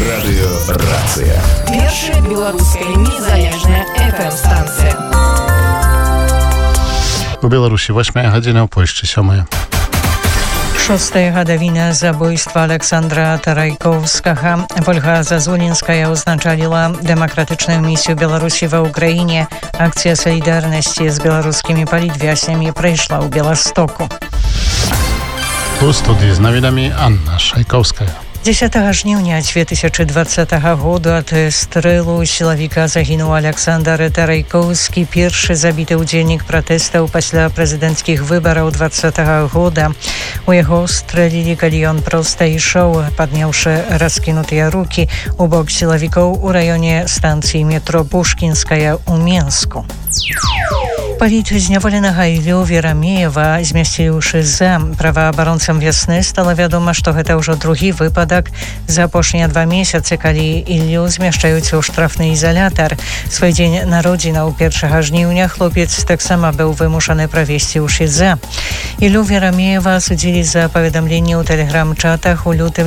Радыёрацыя. Першая беларуская незалежная FM-станцыя. У Беларусі 8 гадзіна, ў Польшчы 7. 6-я гадавіна забойства Александра Тарайкоўскага. Ольга Зазулінская узначаліла дэмакратычную місію Беларусі ва Ўкраіне. Акцыя салідарнасці з беларускімі палітвязнямі прайшла ў Беластоку. У студыі з навінамі Анна Шайкоўская. 10 жніўня 2020 году ад стрэлу сілавіка загінуў Александр Тарайкоўскі, першы забіты ўдзельнік пратэстаў пасля прэзідэнцкіх выбараў 2020 года. У яго стрэлілі, калі ён проста ішоў, падняўшы раскінутыя рукі у бок сілавікоў у раёне станцыі метро Пушкінская ў Менску. Паліт зняволенага Іллю Верамеева змясцілі ў ШИЗ. Праваабаронцам «Вясны» стала вядома, што гэта ўжо другі выпадак за апошнія 2 месяцы, калі Іллю змяшчаюць у штрафны ізалятар. Свой дзень народзінаў 1 жніўня хлопец таксама быў вымушаны правесці ў ШИЗ. Іллю Верамеева судзілі за паведамленні ў тэлеграм-чатах у лютым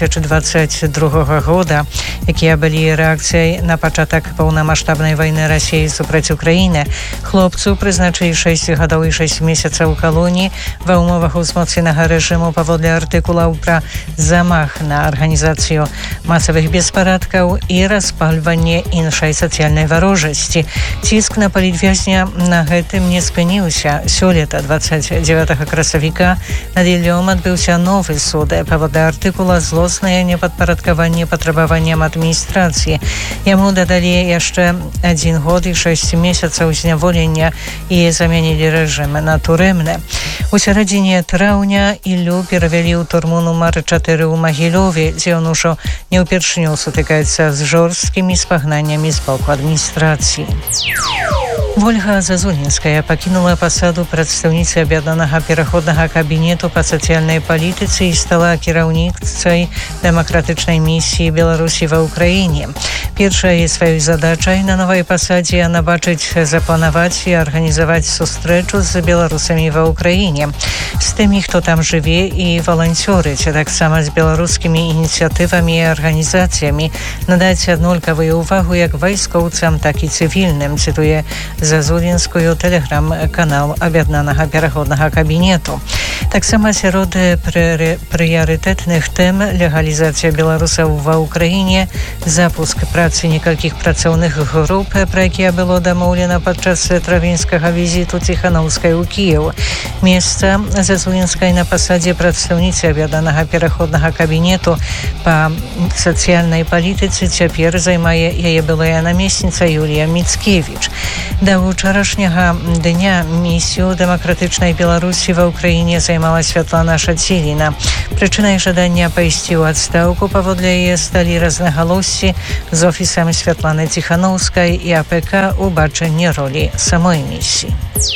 2022 года, якія былі рэакцыяй на пачатак паўнамаштабнай вайны Расіі супраць Украіны. Хлопцу прызначылі 6 гадоў і 6 месяцаў калоніі ва ўмовах узмоцненага рэжыму паводле артыкулаў пра замах на арганізацыю масавых беспарадкаў і распальванне іншай сацыяльнай варожасці. Ціск на палітвязня на гэтым не спыніўся. Сёлета 29 красавіка над Іллём адбыўся новы суд паводле артыкула «Злоснае непадпарадкаванне патрабаванням адміністрацыі». Яму дадалі яшчэ 1 год і 6 месяцаў зняволення і замянілі рэжым на турэмны. У сярэдзіне траўня Іллю перавялі ў турму нумар 4 ў Магілёве, дзе ён ужо не ўпершыню сутыкаецца з жорсткімі спагнаннямі з боку адміністрацыі. Ольга Зазулінская пакінула пасаду прадстаўніцы аб'яднанага пераходнага кабінету па сацыяльнай палітыцы і стала кіраўніцай дэмакратычнай місіі Беларусі ва Ўкраіне. Першай сваёй задачай на новай пасадзе яна бачыць запланаваць і арганізаваць сустрэчу з беларусамі ва Ўкраіне, з тымі, хто там жыве, і валанцёрыць, таксама з беларускімі ініцыятывамі і арганізацыямі, надаць аднолькавую ўвагу як вайскоўцам, так і цывільным, цытуе Зазулінскую тэлеграм-канал аб'яднанага пераходнага кабінету. Таксама сярод прыярытэтных тэм легалізацыя беларусаў ва Ўкраіне, запуск працы некалькіх працоўных груп, пра якія было дамоўлена падчас травеньскага візіту Ціханаўскай у Кіеў. Месца Зазулінскай на пасадзе прадстаўніцы аб'яднанага пераходнага кабінету па сацыяльнай палітыцы цяпер займае яе былая намесніца Юлія Міцкевіч. Да ўчарашняга дня місію дэмакратычнай Беларусі ва Ўкраіне займала Святлана Шаціліна. Прычынай жадання пайсці ў адстаўку паводле яе сталі рознагалоссі з офісам Святланы Ціханаўскай і АПК у бачанні ролі самой місіі.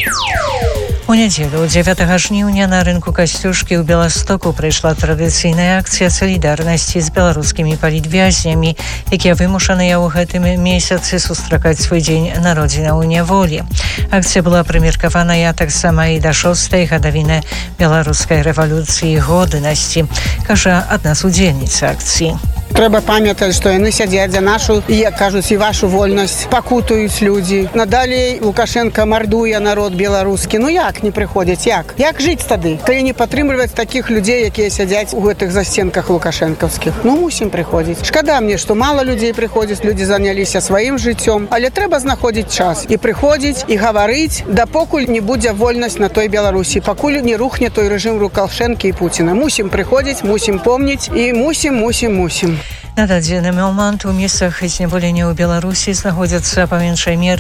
У нядзелю 9 жніўня на рынку Касцюшкі ў Беластоку прайшла традыцыйная акцыя салідарнасці з беларускімі палітвязнямі, якія вымушаныя ў гэтым месяцы сустракаць свой дзень народзінаў у няволі. Акцыя была прымеркаваная таксама і да 6-й гадавіны беларускай рэвалюцыі годнасці, кажа адна з удзельніц акцыі. Трэба памятаць, што яны сядзяць за нашу, і, як кажуць, і вашу вольнасць, пакутаюць людзі. Надалей Лукашенко мардуе народ беларускі. Ну як не прыходзяць? Як? Як жыць тады? Калі не падтрымліваць такіх людзей, якія сядзяць у гэтых засценках лукашэнкаўскіх. Ну мусім прыходзіць. Шкада мне, што мала людзей прыходзіць, людзі заняліся сваім жыццём, але трэба знаходзіць час і прыходзіць, і гаварыць, дапокуль не будзе вольнасць на той Беларусі, пакуль не рухне той рэжым Лукашэнкі і Пуціна. Мусім прыходзіць, мусім помніць і мусім. На дадзены момант у месцах зняволення ў Беларусі знаходзяцца па меншай меры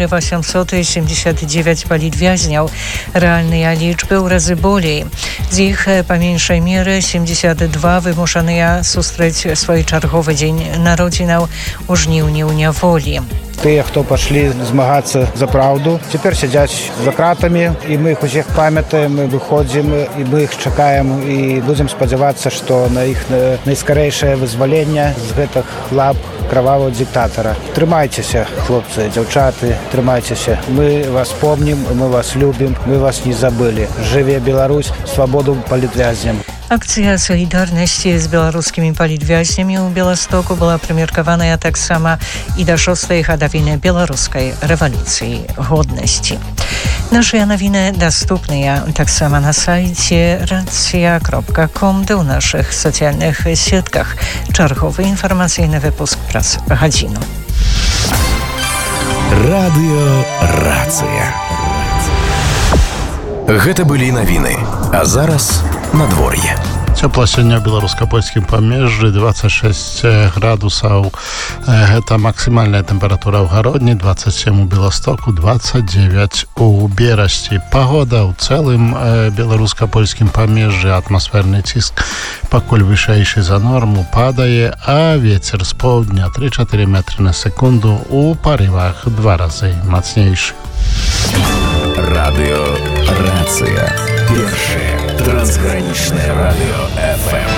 879 палітвязняў. Рэальныя лічбы ў разы болей. З іх па меншай меры 72 вымушаныя сустрэць свой чарговы дзень народзінаў у жніўні ў няволі. Тыя, хто пашлі змагацца за праўду, цяпер сядзяць за кратамі, і мы іх усіх памятаем, мы выходзім, і мы іх чакаем, і будзем спадзявацца, што на іх найскарэйшае вызваленне з гэтых лап кровавого диктатора. Трымайцеся, хлопцы, дзяўчаты, трымайцеся. Мы вас помним, мы вас любим, мы вас не забыли. Жыве Беларусь, свободу палітвязням. Акцыя салідарнасці з беларускімі палітвязнямі ў Беластоку была прымеркаваная таксама і да 6-й гадавіны беларускай рэвалюцыі годнасці. Нашыя навіны даступныя таксама на сайце racja.com ды ў нашых сацыяльных сетках. Чарговы інфармацыйны выпуск праз гадзіну. Радыё Рацыя. Гэта былі навіны, а зараз надвор'е. Цёпла сёння ў беларуска-польскім памежжы 26 градусаў. Гэта максімальная тэмпература ў Гародні, 27 у Беластоку, 29 у Берасці. Пагода ў цэлым беларуска-польскім памежжы, атмасферны ціск пакуль вышэйшы за норму падае, а вецер з поўдня 3-4 метры на секунду, у парывах 2 разы мацнейшы. Радыё Рацыя. Першае трансгранічнае радыё FM.